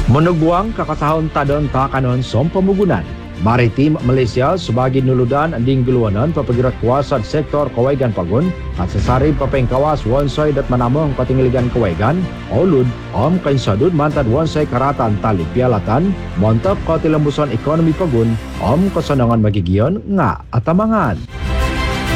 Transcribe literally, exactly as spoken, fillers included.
Menugwang kakasahon tadon takanon som pamugunan. Maritim Malaysia sebagai nuludan anding geluanan papagirat kuasa sektor kawaigan pagun at sasari papengkawas wonsai dat manamong katinggaligan kawaigan olud om kainsadud mantad wonsai karatan tali pialatan montap katilambusan ekonomi pagun om kasanangan magigion nga atamangan.